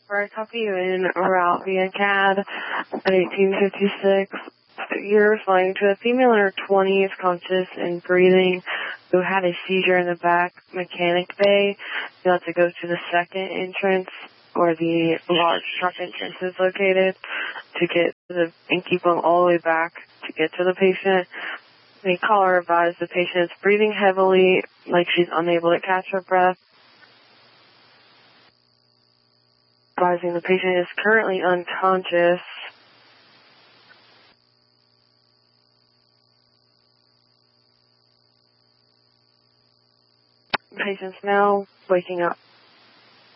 I copy you in route via CAD at 1856. You're responding to a female in her 20s, conscious and breathing, who had a seizure in the back mechanic bay. You'll have to go to the second entrance where the large truck entrance is located to get to the, and keep them all the way back to get to the patient. The caller advised the patient is breathing heavily, like she's unable to catch her breath. Advising the patient is currently unconscious. The patient's now waking up.